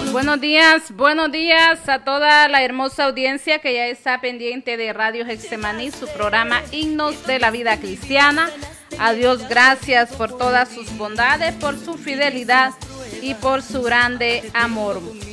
buenos días a toda la hermosa audiencia que ya está pendiente de Radio Getsemaní, su programa Himnos de la Vida Cristiana. A Dios gracias por todas sus bondades, por su fidelidad y por su grande amor.